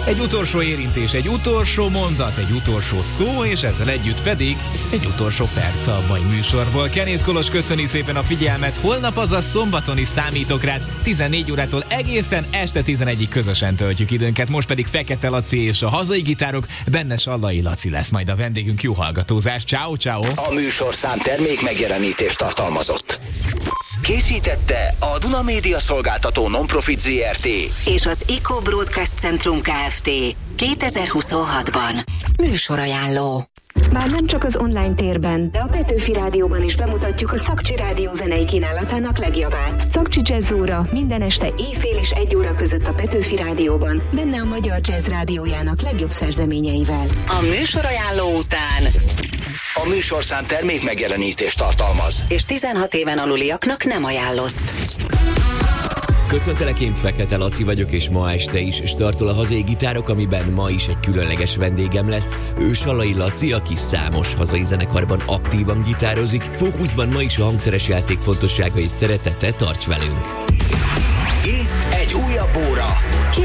Egy utolsó érintés, egy utolsó mondat, egy utolsó szó, és ezzel együtt pedig egy utolsó perc a mai műsorból. Kenész Kolos köszöni szépen a figyelmet. Holnap, azaz szombaton is számítok rád. 14 órától egészen este 11-ig közösen töltjük időnket. Most pedig Fekete Laci és a hazai gitárok, benne Sallai Laci lesz majd a vendégünk. Jó hallgatózást. Ciao, ciao. A műsorszám termék megjelenítést tartalmazott. Készítette a Duna Média Szolgáltató Non-Profit Zrt. és az Eco Broadcast Centrum Kft. 2026-ban. Műsorajánló. Már nem csak az online térben, de a Petőfi Rádióban is bemutatjuk a Szakcsi Rádió zenei kínálatának legjobbát. Szakcsi Jazz óra minden este éjfél és 1 óra között a Petőfi Rádióban, benne a Magyar Jazz Rádiójának legjobb szerzeményeivel. A műsorajánló után A műsorszám termék megjelenítést tartalmaz. és 16 éven aluliaknak nem ajánlott. Köszöntelek, én Fekete Laci vagyok, és ma este is startol a hazai gitárok, amiben ma is egy különleges vendégem lesz. Ő Sallai Laci, aki számos hazai zenekarban aktívan gitározik. Fókuszban ma is a hangszeres játék fontossága és szeretete, tarts velünk! Itt egy újabb óra.